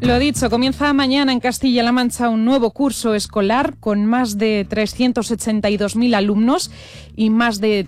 Lo dicho, comienza mañana en Castilla-La Mancha un nuevo curso escolar con más de 382.000 alumnos y más de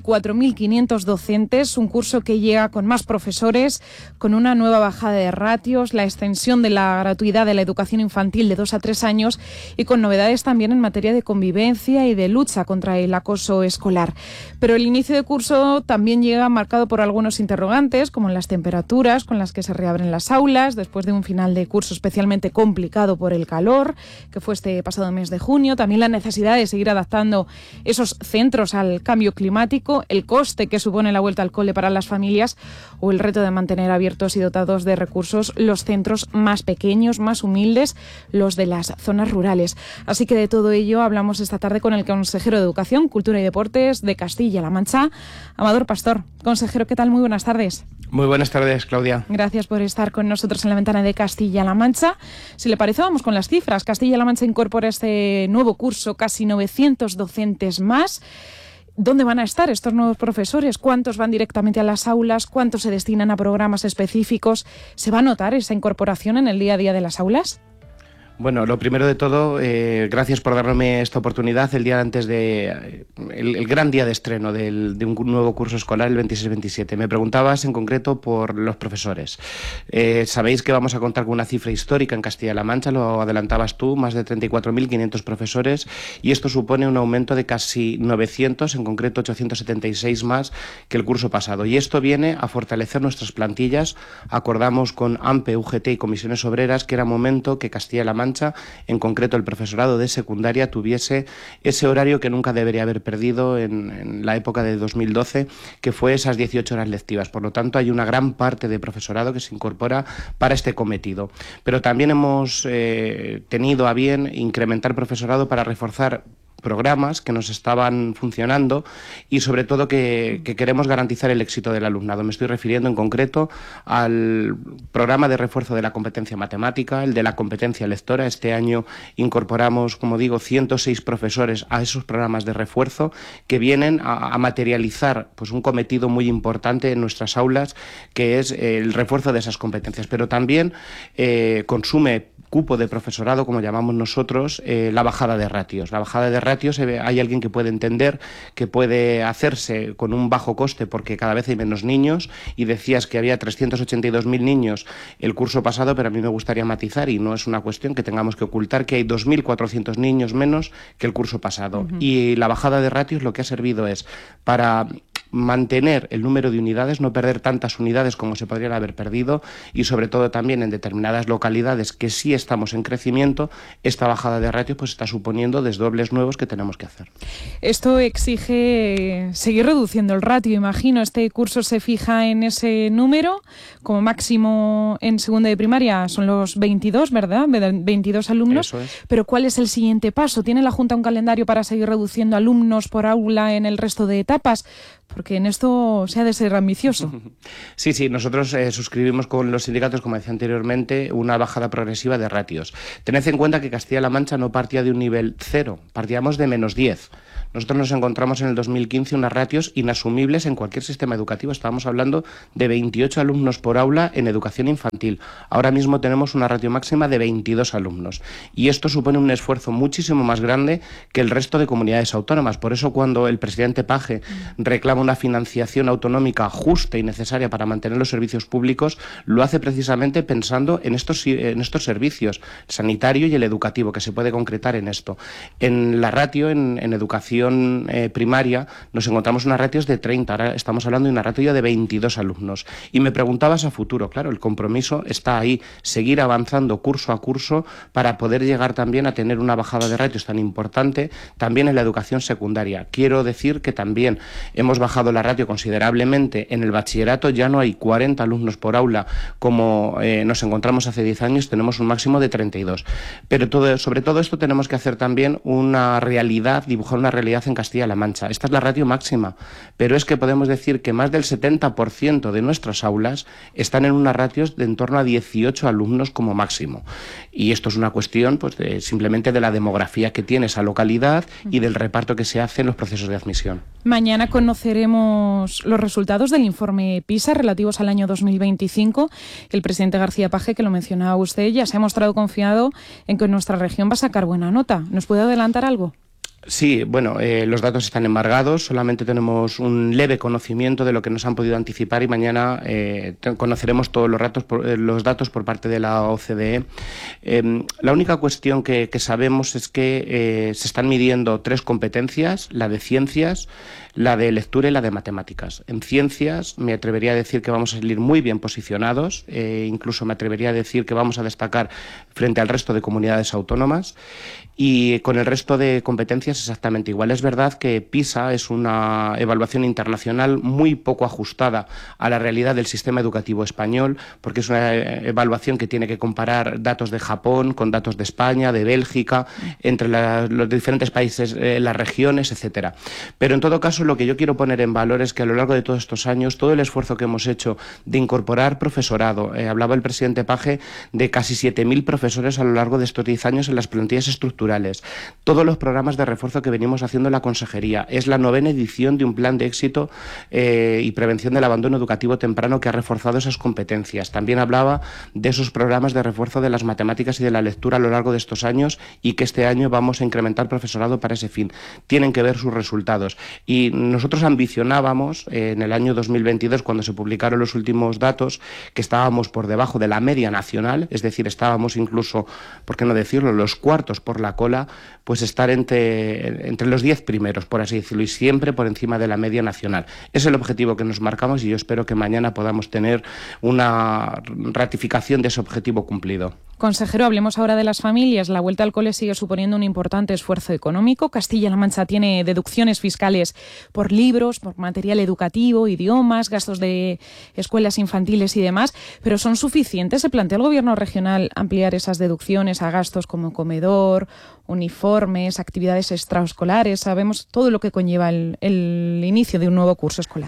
34.500 docentes. Un curso que llega con más profesores, con una nueva bajada de ratios, la extensión de la gratuidad de la educación infantil de 2 a 3 años y con novedades también en materia de convivencia y de lucha contra el acoso escolar. Pero el inicio de curso también llega marcado por algunos interrogantes, como las temperaturas con las que se reabren las aulas después de un final de curso especialmente complicado por el calor, que fue este pasado mes de junio. También la necesidad de seguir adaptando esos centros al cambio climático, el coste que supone la vuelta al cole para las familias o el reto de mantener abiertos y dotados de recursos los centros más pequeños, más humildes, los de las zonas rurales. Así que de todo ello hablamos esta tarde con el consejero de Educación, Cultura y Deportes de Castilla-La Mancha, Amador Pastor. Consejero, ¿qué tal? Muy buenas tardes. Muy buenas tardes, Claudia. Gracias por estar con nosotros en la ventana de Castilla-La Mancha. Si le parece, vamos con las cifras. Castilla-La Mancha incorpora este nuevo curso casi 900 docentes más. ¿Dónde van a estar estos nuevos profesores? ¿Cuántos van directamente a las aulas? ¿Cuántos se destinan a programas específicos? ¿Se va a notar esa incorporación en el día a día de las aulas? Bueno, lo primero de todo, gracias por darme esta oportunidad el día antes de el gran día de estreno de un nuevo curso escolar, el 26-27. Me preguntabas en concreto por los profesores. Sabéis que vamos a contar con una cifra histórica en Castilla-La Mancha, lo adelantabas tú, más de 34.500 profesores, y esto supone un aumento de casi 900, en concreto 876 más que el curso pasado. Y esto viene a fortalecer nuestras plantillas. Acordamos con AMPE, UGT y Comisiones Obreras que era momento que Castilla-La Mancha, en concreto el profesorado de secundaria, tuviese ese horario que nunca debería haber perdido en la época de 2012, que fue esas 18 horas lectivas. Por lo tanto, hay una gran parte de profesorado que se incorpora para este cometido. Pero también hemos tenido a bien incrementar profesorado para reforzar programas que nos estaban funcionando y sobre todo que queremos garantizar el éxito del alumnado. Me estoy refiriendo en concreto al programa de refuerzo de la competencia matemática, el de la competencia lectora. Este año incorporamos, como digo, 106 profesores a esos programas de refuerzo que vienen a materializar pues un cometido muy importante en nuestras aulas, que es el refuerzo de esas competencias. Pero también consume cupo de profesorado, como llamamos nosotros, la bajada de ratios. La bajada de ratios, hay alguien que puede entender que puede hacerse con un bajo coste porque cada vez hay menos niños, y decías que había 382.000 niños el curso pasado, pero a mí me gustaría matizar, y no es una cuestión que tengamos que ocultar, que hay 2.400 niños menos que el curso pasado. Y la bajada de ratios lo que ha servido es para mantener el número de unidades, no perder tantas unidades como se podrían haber perdido, y sobre todo también en determinadas localidades que sí estamos en crecimiento, esta bajada de ratios pues está suponiendo desdobles nuevos que tenemos que hacer. Esto exige seguir reduciendo el ratio, imagino. Este curso se fija en ese número, como máximo en segunda de primaria son los 22, ¿verdad? 22 alumnos. Eso es. Pero ¿cuál es el siguiente paso? ¿Tiene la Junta un calendario para seguir reduciendo alumnos por aula en el resto de etapas? Porque en esto se ha de ser ambicioso. Sí, nosotros suscribimos con los sindicatos, como decía anteriormente, una bajada progresiva de ratios. Tened en cuenta que Castilla-La Mancha no partía de un nivel 0, partíamos de -10. Nosotros nos encontramos en el 2015 unas ratios inasumibles en cualquier sistema educativo. Estábamos hablando de 28 alumnos por aula en educación infantil. Ahora mismo tenemos una ratio máxima de 22 alumnos. Y esto supone un esfuerzo muchísimo más grande que el resto de comunidades autónomas. Por eso, cuando el presidente Paje reclama una financiación autonómica justa y necesaria para mantener los servicios públicos, lo hace precisamente pensando en estos servicios, el sanitario y el educativo, que se puede concretar en esto. En la ratio, en educación primaria, nos encontramos unas ratios de 30, ahora estamos hablando de una ratio de 22 alumnos. Y me preguntabas a futuro, claro, el compromiso está ahí, seguir avanzando curso a curso para poder llegar también a tener una bajada de ratios tan importante también en la educación secundaria. Quiero decir que también hemos bajado la ratio considerablemente en el bachillerato, ya no hay 40 alumnos por aula como nos encontramos hace 10 años, tenemos un máximo de 32. Pero sobre todo esto tenemos que hacer también una realidad, dibujar una realidad en Castilla-La Mancha. Esta es la ratio máxima, pero es que podemos decir que más del 70% de nuestras aulas están en unas ratios de en torno torno a 18 alumnos como máximo. Y esto es una cuestión pues, simplemente de la demografía que tiene esa localidad y del reparto que se hace en los procesos de admisión. Mañana conoceremos los resultados del informe PISA relativos al año 2025. El presidente García Page, que lo mencionaba usted, ya se ha mostrado confiado en que nuestra región va a sacar buena nota. ¿Nos puede adelantar algo? Sí, bueno, los datos están embargados, solamente tenemos un leve conocimiento de lo que nos han podido anticipar y mañana conoceremos todos los datos por parte de la OCDE. La única cuestión que sabemos es que se están midiendo 3 competencias, la de ciencias, la de lectura y la de matemáticas. En ciencias me atrevería a decir que vamos a salir muy bien posicionados, incluso me atrevería a decir que vamos a destacar frente al resto de comunidades autónomas, y con el resto de competencias exactamente igual. Es verdad que PISA es una evaluación internacional muy poco ajustada a la realidad del sistema educativo español, porque es una evaluación que tiene que comparar datos de Japón con datos de España, de Bélgica, entre los diferentes países, las regiones, etcétera. Pero en todo caso, lo que yo quiero poner en valor es que a lo largo de todos estos años, todo el esfuerzo que hemos hecho de incorporar profesorado, hablaba el presidente Page de casi 7.000 profesores a lo largo de estos 10 años en las plantillas estructurales, todos los programas de refuerzo que venimos haciendo en la consejería. Es la 9ª edición de un plan de éxito y prevención del abandono educativo temprano que ha reforzado esas competencias. También hablaba de esos programas de refuerzo de las matemáticas y de la lectura a lo largo de estos años y que este año vamos a incrementar profesorado para ese fin. Tienen que ver sus resultados. Y nosotros ambicionábamos en el año 2022, cuando se publicaron los últimos datos, que estábamos por debajo de la media nacional, es decir, estábamos incluso, por qué no decirlo, los cuartos por la cola, pues estar entre los 10 primeros, por así decirlo, y siempre por encima de la media nacional. Es el objetivo que nos marcamos y yo espero que mañana podamos tener una ratificación de ese objetivo cumplido. Consejero, hablemos ahora de las familias. La vuelta al cole sigue suponiendo un importante esfuerzo económico. Castilla-La Mancha tiene deducciones fiscales por libros, por material educativo, idiomas, gastos de escuelas infantiles y demás, pero ¿son suficientes? ¿Se plantea el Gobierno regional ampliar esas deducciones a gastos como comedor, uniformes, actividades extraescolares? Sabemos todo lo que conlleva el inicio de un nuevo curso escolar.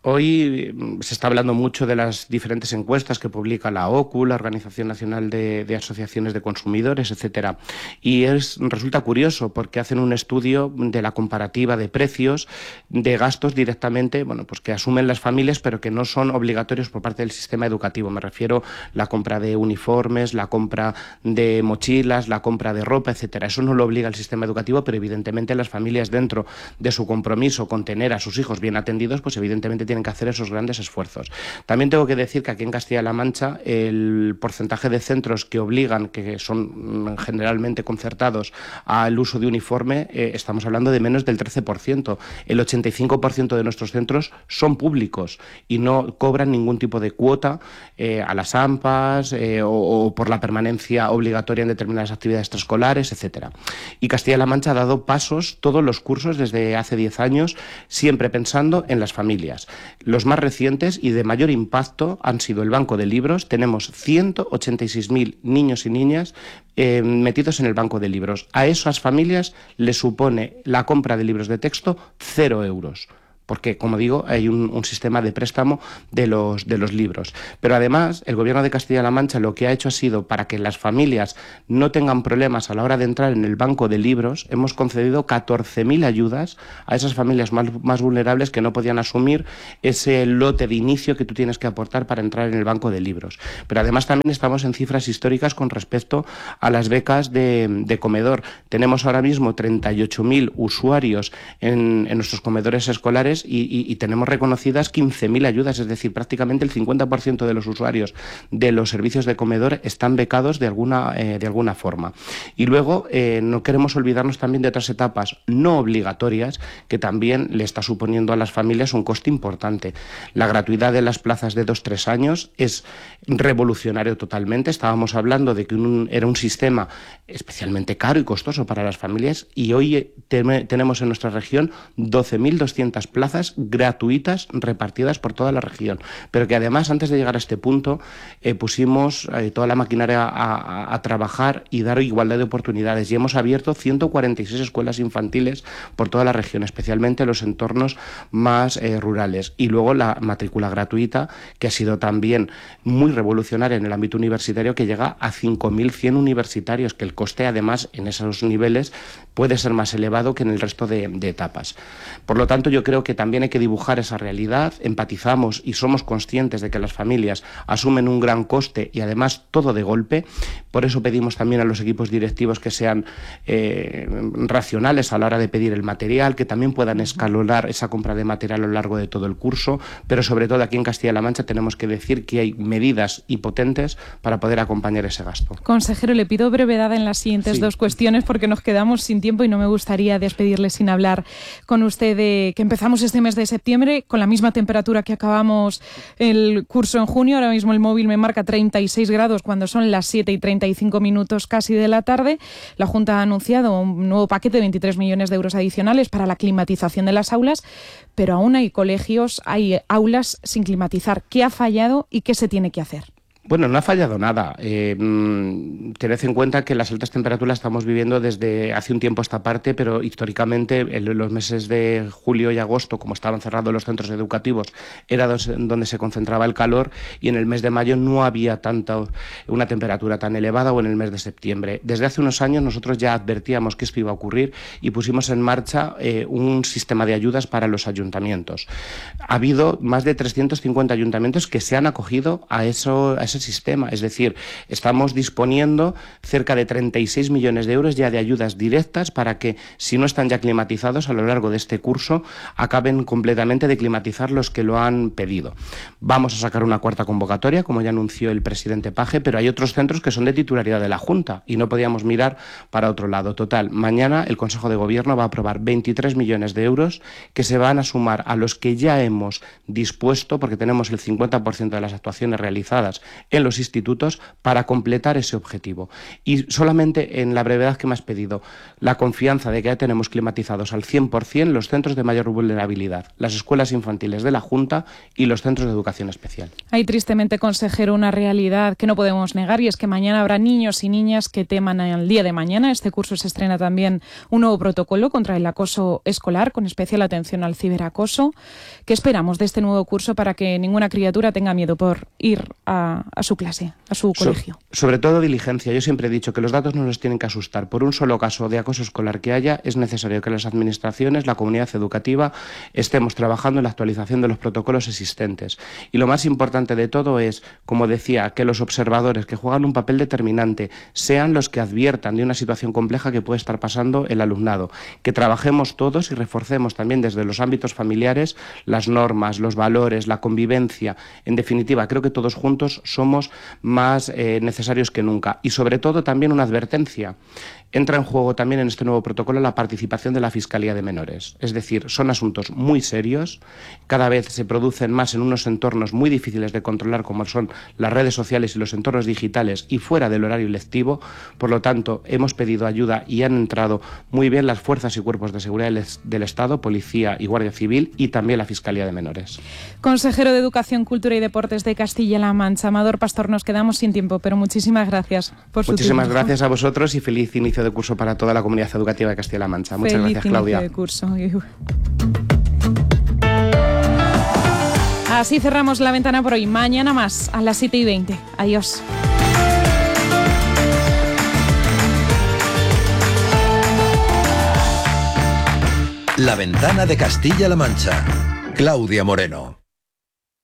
Hoy se está hablando mucho de las diferentes encuestas que publica la OCU, la Organización Nacional de Asociaciones de Consumidores, etcétera. Y resulta curioso porque hacen un estudio de la comparativa de precios de gastos directamente, pues que asumen las familias, pero que no son obligatorios por parte del sistema educativo. Me refiero a la compra de uniformes, la compra de mochilas, la compra de ropa, etcétera. Eso no lo obliga el sistema educativo, pero evidentemente las familias, dentro de su compromiso con tener a sus hijos bien atendidos, pues evidentemente tienen que hacer esos grandes esfuerzos. También tengo que decir que aquí en Castilla-La Mancha el porcentaje de centros que obligan, que son generalmente concertados, al uso de uniforme, estamos hablando de menos del 13%. El 85% de nuestros centros son públicos y no cobran ningún tipo de cuota a las AMPAs o por la permanencia obligatoria en determinadas actividades extraescolares, etcétera. Y Castilla-La Mancha ha dado pasos todos los cursos desde hace 10 años, siempre pensando en las familias. Los más recientes y de mayor impacto han sido el Banco de Libros. Tenemos 186.000 niños y niñas metidos en el Banco de Libros. A esas familias les supone la compra de libros de texto 0 euros. Porque, como digo, hay un sistema de préstamo de los libros. Pero además, el Gobierno de Castilla-La Mancha lo que ha hecho ha sido, para que las familias no tengan problemas a la hora de entrar en el banco de libros, hemos concedido 14.000 ayudas a esas familias más vulnerables que no podían asumir ese lote de inicio que tú tienes que aportar para entrar en el banco de libros. Pero además también estamos en cifras históricas con respecto a las becas de comedor. Tenemos ahora mismo 38.000 usuarios en nuestros comedores escolares y tenemos reconocidas 15.000 ayudas, es decir, prácticamente el 50% de los usuarios de los servicios de comedor están becados de alguna forma. Y luego no queremos olvidarnos también de otras etapas no obligatorias que también le está suponiendo a las familias un coste importante. La gratuidad de las plazas de 2-3 años es revolucionario totalmente. Estábamos hablando de que era un sistema especialmente caro y costoso para las familias y hoy tenemos en nuestra región 12.200 plazas plazas gratuitas repartidas por toda la región, pero que además, antes de llegar a este punto, pusimos toda la maquinaria a trabajar y dar igualdad de oportunidades, y hemos abierto 146 escuelas infantiles por toda la región, especialmente en los entornos más rurales, y luego la matrícula gratuita, que ha sido también muy revolucionaria en el ámbito universitario, que llega a 5.100 universitarios, que el coste además en esos niveles puede ser más elevado que en el resto de etapas. Por lo tanto, yo creo que también hay que dibujar esa realidad, empatizamos y somos conscientes de que las familias asumen un gran coste y además todo de golpe. Por eso pedimos también a los equipos directivos que sean racionales a la hora de pedir el material, que también puedan escalonar esa compra de material a lo largo de todo el curso, pero sobre todo aquí en Castilla-La Mancha tenemos que decir que hay medidas y potentes para poder acompañar ese gasto. Consejero, le pido brevedad en las siguientes dos cuestiones porque nos quedamos sin tiempo y no me gustaría despedirle sin hablar con usted de que empezamos este mes de septiembre con la misma temperatura que acabamos el curso en junio. Ahora mismo el móvil me marca 36 grados cuando son las 7:35 casi de la tarde. La Junta ha anunciado un nuevo paquete de 23 millones de euros adicionales para la climatización de las aulas, pero aún hay colegios, hay aulas sin climatizar. ¿Qué ha fallado y qué se tiene que hacer? Bueno, no ha fallado nada. Tened en cuenta que las altas temperaturas estamos viviendo desde hace un tiempo a esta parte, pero históricamente en los meses de julio y agosto, como estaban cerrados los centros educativos, era donde se concentraba el calor, y en el mes de mayo no había una temperatura tan elevada, o en el mes de septiembre. Desde hace unos años nosotros ya advertíamos que esto iba a ocurrir y pusimos en marcha un sistema de ayudas para los ayuntamientos. Ha habido más de 350 ayuntamientos que se han acogido a ese sistema, es decir, estamos disponiendo cerca de 36 millones de euros ya de ayudas directas para que, si no están ya climatizados, a lo largo de este curso acaben completamente de climatizar los que lo han pedido. Vamos a sacar una cuarta convocatoria, como ya anunció el presidente Page, pero hay otros centros que son de titularidad de la Junta y no podíamos mirar para otro lado. Total, mañana el Consejo de Gobierno va a aprobar 23 millones de euros que se van a sumar a los que ya hemos dispuesto, porque tenemos el 50% de las actuaciones realizadas en los institutos, para completar ese objetivo. Y solamente, en la brevedad que me has pedido, la confianza de que ya tenemos climatizados al 100% los centros de mayor vulnerabilidad, las escuelas infantiles de la Junta y los centros de educación especial. Hay tristemente, consejero, una realidad que no podemos negar, y es que mañana habrá niños y niñas que teman al día de mañana. Este curso se estrena también un nuevo protocolo contra el acoso escolar, con especial atención al ciberacoso. ¿Qué esperamos de este nuevo curso para que ninguna criatura tenga miedo por ir a su clase, a su colegio? Sobre todo diligencia. Yo siempre he dicho que los datos no nos tienen que asustar. Por un solo caso de acoso escolar que haya, es necesario que las administraciones, la comunidad educativa, estemos trabajando en la actualización de los protocolos existentes. Y lo más importante de todo es, como decía, que los observadores, que juegan un papel determinante, sean los que adviertan de una situación compleja que puede estar pasando el alumnado. Que trabajemos todos y reforcemos también desde los ámbitos familiares las normas, los valores, la convivencia. En definitiva, creo que todos juntos somos más necesarios que nunca. Y sobre todo también una advertencia. Entra en juego también en este nuevo protocolo la participación de la Fiscalía de Menores. Es decir, son asuntos muy serios, cada vez se producen más en unos entornos muy difíciles de controlar, como son las redes sociales y los entornos digitales, y fuera del horario lectivo. Por lo tanto, hemos pedido ayuda y han entrado muy bien las fuerzas y cuerpos de seguridad del Estado, Policía y Guardia Civil, y también la Fiscalía de Menores. Consejero de Educación, Cultura y Deportes de Castilla-La Mancha, Amador Pastor, nos quedamos sin tiempo, pero muchísimas gracias por su tiempo. Muchísimas gracias a vosotros y feliz inicio de curso para toda la comunidad educativa de Castilla-La Mancha. Muchas gracias, Claudia. Feliz inicio de curso. Así cerramos La Ventana por hoy. Mañana más, a las 7:20. Adiós. La Ventana de Castilla-La Mancha. Claudia Moreno.